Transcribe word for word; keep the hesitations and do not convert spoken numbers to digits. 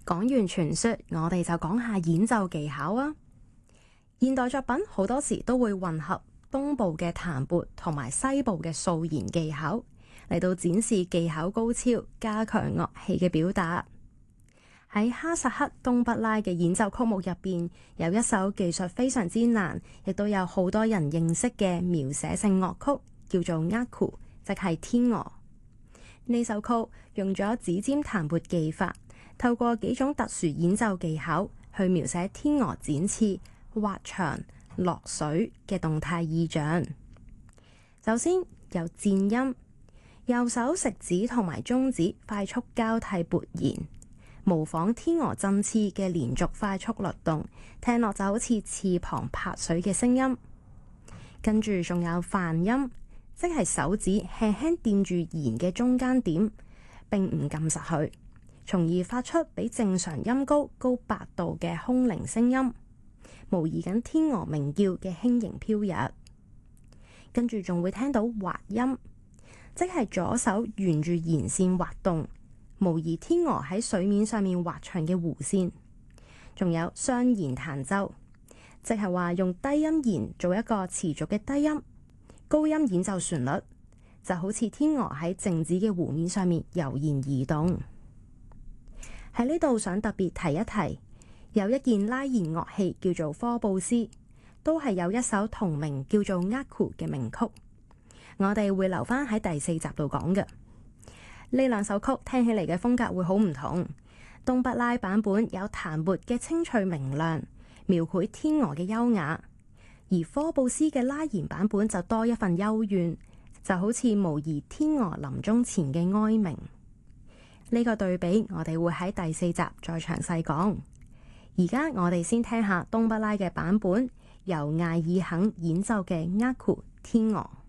講完傳說，我哋就講下演奏技巧啊。現代作品好多時都會混合東部嘅彈撥同埋西部嘅掃弦技巧，嚟到展示技巧高超，加強樂器嘅表達。喺哈薩克東北拉嘅演奏曲目入邊，有一首技術非常之難，亦都有好多人認識嘅描寫性樂曲，叫做厄庫，即係天鵝。呢首曲用咗指尖彈撥技法，透過幾種特殊演奏技巧去描寫天鵝展翅、滑翔、落水嘅動態意象。首先有顫音，右手食指同埋中指快速交替撥弦，模仿天鵝振翅嘅連續快速律動，聽落就好似翅膀拍水嘅聲音。跟住仲有泛音，即係手指輕輕掂住弦嘅中間點，並唔撳實佢，從而發出比正常音高高八度嘅空靈聲音，模擬緊天鵝鳴叫嘅輕盈飄逸。跟住仲會聽到滑音，即係左手沿住弦線滑動，模擬天鵝喺水面上面滑翔嘅弧線。仲有雙弦彈奏，即係話用低音弦做一個持續嘅低音，高音演奏旋律，就好似天鵝喺靜止嘅湖面上面悠然移動。喺呢度想特別提一提，有一件拉弦樂器叫做科布斯，都係有一首同名叫做厄庫嘅名曲，我哋會留翻喺第四集度講嘅。呢兩首曲聽起嚟嘅風格會好唔同，東北拉版本有彈撥嘅清脆明亮，描繪天鵝嘅優雅，而科布斯嘅拉弦版本就多一份幽怨，就好似模擬天鵝臨終前嘅哀鳴。呢個對比我哋會喺第四集再詳細講。而家我哋先聽下東北拉嘅版本，由艾爾肯演奏嘅厄庫天鵝。